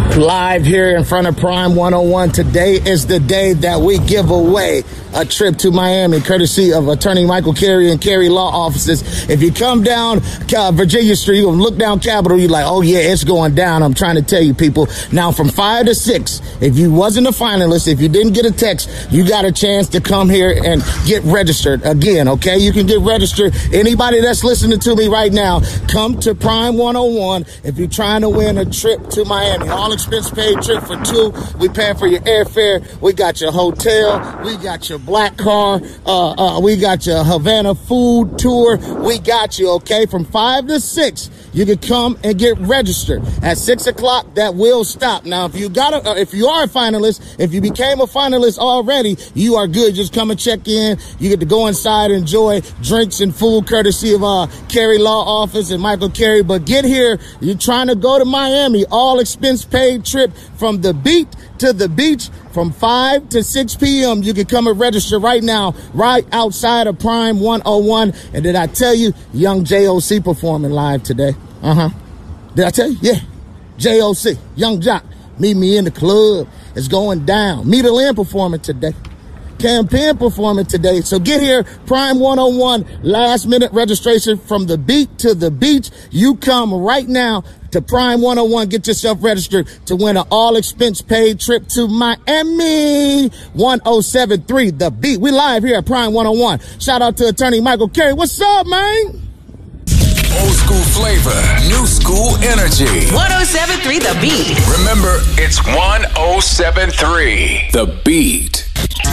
Live here in front of Prime 101. Today is the day that we give away a trip to Miami, courtesy of Attorney Michael Carey and Carey Law Offices. If you come down Virginia Street and look down Capitol, you're like, oh yeah, it's going down. I'm trying to tell you people. Now from 5 to 6, if you wasn't a finalist, if you didn't get a text, you got a chance to come here and get registered again, okay? You can get registered. Anybody that's listening to me right now, come to Prime 101 if you're trying to win a trip to Miami. All expense paid trip for 2. We paying for your airfare. We got your hotel. We got your black car. We got your Havana food tour. We got you, okay? From 5 to 6, you can come and get registered. At 6 o'clock, that will stop. Now, if you are a finalist, if you became a finalist already, you are good. Just come and check in. You get to go inside and enjoy drinks and food courtesy of Carey Law Office and Michael Carey. But get here. You're trying to go to Miami. All expense paid trip from the beat to the beach from 5 to 6 p.m. You can come and register right now, right outside of Prime 101. And did I tell you, Young J.O.C. performing live today? Did I tell you? Yeah. J.O.C. Young Jock. Meet me in the club. It's going down. Meet Lynn performing today. Campaign performing today. So get here, Prime 101, last minute registration from the beat to the beach. You come right now to Prime 101, get yourself registered to win an all expense paid trip to Miami. 1073 The Beat. We live here at Prime 101. Shout out to Attorney Michael Carey. What's up, man? Old school flavor, new school energy. 1073 The Beat. Remember, it's 1073 The Beat.